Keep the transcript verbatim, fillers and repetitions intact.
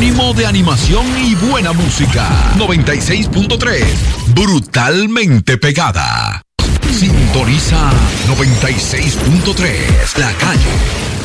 Sinónimo de animación y buena música. noventa y seis punto tres. Brutalmente pegada. Sintoniza noventa y seis punto tres. La Calle.